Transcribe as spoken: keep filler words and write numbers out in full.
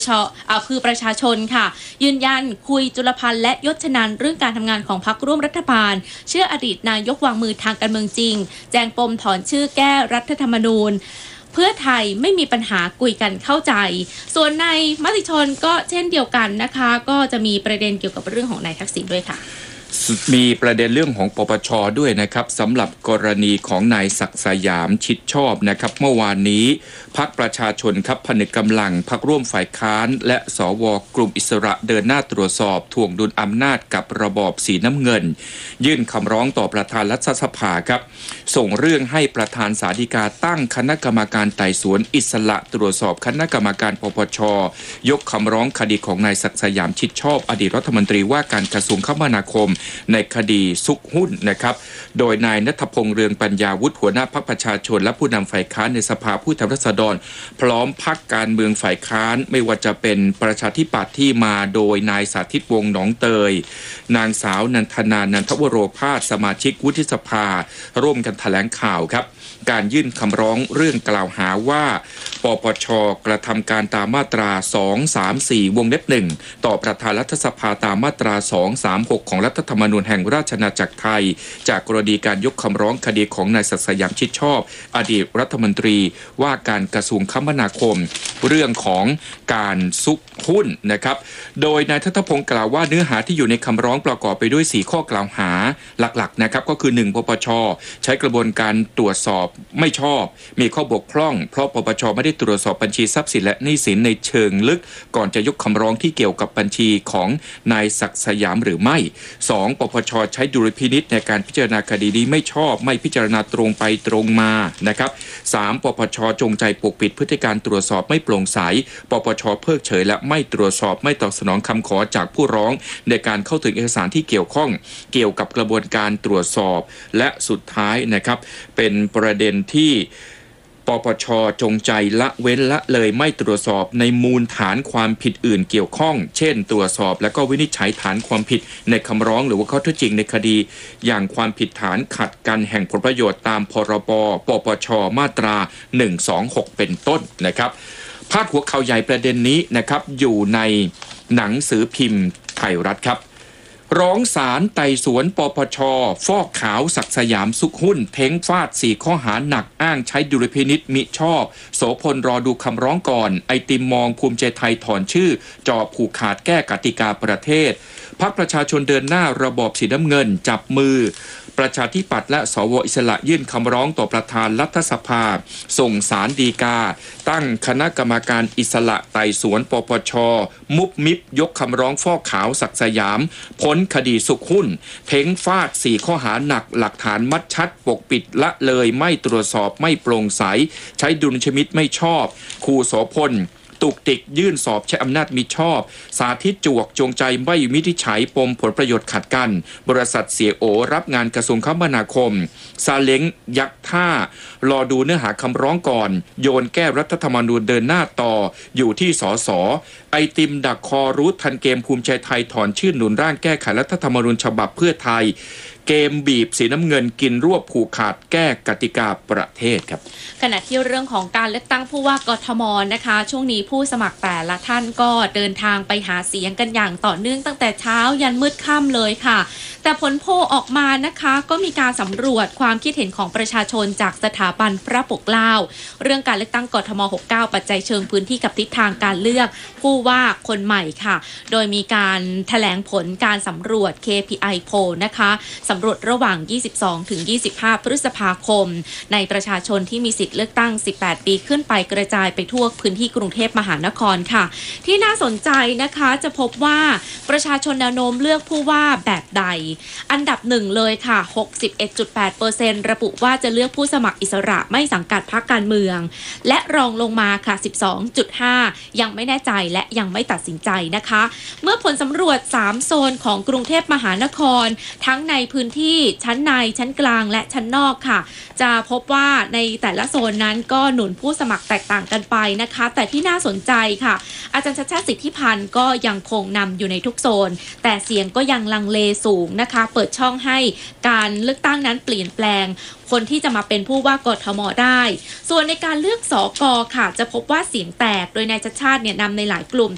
ชอคือประชาชนค่ะยืนยันคุยจุลพันธ์และยศชนันท์เรื่องการทำงานของพรรคร่วมรัฐบาลเชื่ออดีตนายกวางมือทางการเมืองจริงแจงปมถอนชื่อแก้รัฐธรรมนูญเพื่อไทยไม่มีปัญหาคุยกันเข้าใจส่วนในมติชนก็เช่นเดียวกันนะคะก็จะมีประเด็นเกี่ยวกับเรื่องของนายทักษิณด้วยค่ะมีประเด็นเรื่องของปปช.ด้วยนะครับสำหรับกรณีของนายศักดิ์สยามชิดชอบนะครับเมื่อวานนี้พรรคประชาชนครับผนึกกำลังพรรคร่วมฝ่ายค้านและสวกลุ่มอิสระเดินหน้าตรวจสอบถ่วงดุลอำนาจกับระบอบสีน้ำเงินยื่นคำร้องต่อประธานรัฐสภาครับส่งเรื่องให้ประธานศาลฎีกาตั้งคณะกรรมการไต่สวนอิสระตรวจสอบคณะกรรมการปปช.ยกคำร้องคดีของนายศักดิ์สยามชิดชอบอดีตรัฐมนตรีว่าการกระทรวงคมนาคมในคดีซุกหุ้นนะครับโดยนายณัฐพงษ์เรืองปัญญาวุฒิหัวหน้าพรรคประชาชนและผู้นำฝ่ายค้านในสภาผู้แทนราษฎรพร้อมพรรคการเมืองฝ่ายค้านไม่ว่าจะเป็นประชาธิปัตย์ที่มาโดยนายสาธิตวงศ์หนองเตยนางสาวนันทนานันทวโรภาสสมาชิกวุฒิสภาร่วมกันแถลงข่าวครับการยื่นคำร้องเรื่องกล่าวหาว่าปปช.กระทำการตามมาตราสอง สาม สี่วงเล็บหนึ่งต่อประธานรัฐสภาตามมาตราสอง สาม หกของรัฐธรรมนูญแห่งราชอาณาจักรไทยจากกรณีการยกคำร้องคดีของนายศักดิ์สยามชิดชอบอดีตรัฐมนตรีว่าการกระทรวงคมนาคมเรื่องของการซุกหุ้นนะครับโดยนายทัตพงศ์กล่าวว่าเนื้อหาที่อยู่ในคำร้องประกอบไปด้วยสี่ข้อกล่าวหาหลักๆนะครับก็คือหนึ่งปปช.ใช้กระบวนการตรวจสอบไม่ชอบมีข้อบกพร่องเพราะปปช.ไม่ได้ตรวจสอบบัญชีทรัพย์สินและหนี้สินในเชิงลึกก่อนจะยกคำร้องที่เกี่ยวกับบัญชีของนายศักดิ์สยามหรือไม่สองปปช.ใช้ดุลพินิจในการพิจารณาคดีนี้ไม่ชอบไม่พิจารณาตรงไปตรงมานะครับสามปปช.จงใจปกปิดพฤติการตรวจสอบไม่โปร่งใสปปช.เพิกเฉยและไม่ตรวจสอบไม่ตอบสนองคำขอจากผู้ร้องในการเข้าถึงเอกสารที่เกี่ยวข้องเกี่ยวกับกระบวนการตรวจสอบและสุดท้ายนะครับเป็นประเด็นที่ปปช.จงใจละเว้นละเลยไม่ตรวจสอบในมูลฐานความผิดอื่นเกี่ยวข้องเช่นตรวจสอบและก็วินิจฉัยฐานความผิดในคำร้องหรือว่าข้อเท็จจริงในคดีอย่างความผิดฐานขัดกันแห่งผลประโยชน์ตามพรบปปช.มาตราหนึ่ง สอง หกเป็นต้นนะครับพาดหัวข่าวใหญ่ประเด็นนี้นะครับอยู่ในหนังสือพิมพ์ไทยรัฐครับร้องศาลไต่สวนปปช.ฟอกขาวศักดิ์สยามซุกหุ้นเท้งฟาดสี่ข้อหาหนักอ้างใช้ดุลพินิจมิชอบโสพลรอดูคำร้องก่อนไอติมมองภูมิใจไทยถอนชื่อจอผูกขาดแก้กติกาประเทศพรรคประชาชนเดินหน้าระบอบสีน้ำเงินจับมือประชาธิปัตย์และสวอิสระยื่นคำร้องต่อประธานรัฐสภาส่งศาลฎีกาตั้งคณะกรรมการอิสระไต่สวนปปช.มุบมิบยกคำร้องฟอกขาวศักดิ์สยามพ้นคดีสุกหุ้นเท้งฟาดสี่ข้อหาหนักหลักฐานมัดชัดปกปิดละเลยไม่ตรวจสอบไม่โปร่งใสใช้ดุลยพินิจไม่ชอบครูโสพลตุกติกยื่นสอบใช้อำนาจมิชอบสาธิตจวกจงใจไม่วินิจฉัยปมผลประโยชน์ขัดกันบริษัทเสียโอรับงานกระทรวงคมนาคมซาเล้งยักท่ารอดูเนื้อหาคำร้องก่อนโยนแก้รัฐธรรมนูญเดินหน้าต่ออยู่ที่สสไอติมดักคอรู้ทันเกมภูมิใจไทยถอนชื่อหนุนร่างแก้ไขรัฐธรรมนูญฉบับเพื่อไทยเกมบีบสีน้ำเงินกินรวบผูกขาดแก้กติกาประเทศครับขณะที่เรื่องของการเลือกตั้งผู้ว่ากทมนะคะช่วงนี้ผู้สมัครแต่ละท่านก็เดินทางไปหาเสียงกันอย่างต่อเนื่องตั้งแต่เช้ายันมืดค่ำเลยค่ะแต่ผลโพลออกมานะคะก็มีการสำรวจความคิดเห็นของประชาชนจากสถาบันพระปกเกล้าเรื่องการเลือกตั้งกทมหกสิบเก้าปัจจัยเชิงพื้นที่กับทิศทางการเลือกผู้ว่าคนใหม่ค่ะโดยมีการแถลงผลการสำรวจ เค พี ไอ Poll นะคะสำรวจระหว่างยี่สิบสองถึงยี่สิบห้าพฤษภาคมในประชาชนที่มีสิทธิ์เลือกตั้งสิบแปดปีขึ้นไปกระจายไปทั่วพื้นที่กรุงเทพมหานครค่ะที่น่าสนใจนะคะจะพบว่าประชาชนแนวโน้มเลือกผู้ว่าแบบใดอันดับหนึ่งเลยค่ะ หกสิบเอ็ดจุดแปดเปอร์เซ็นต์ ระบุว่าจะเลือกผู้สมัครอิสระไม่สังกัดพรรคการเมืองและรองลงมาค่ะ สิบสองจุดห้า ยังไม่แน่ใจและยังไม่ตัดสินใจนะคะเมื่อผลสำรวจสามโซนของกรุงเทพมหานครทั้งในพื้นที่ชั้นในชั้นกลางและชั้นนอกค่ะจะพบว่าในแต่ละโซนนั้นก็หนุนผู้สมัครแตกต่างกันไปนะคะแต่ที่น่าสนใจค่ะอาจารย์ชัชชาติสิทธิพันธ์ก็ยังคงนำอยู่ในทุกโซนแต่เสียงก็ยังลังเลสูงนะคะเปิดช่องให้การเลือกตั้งนั้นเปลี่ยนแปลง คนที่จะมาเป็นผู้ว่ากทม.ได้ส่วนในการเลือกสก.ค่ะจะพบว่าเสียงแตกโดยนายชัชชาติเนี่ยนำในหลายกลุ่ม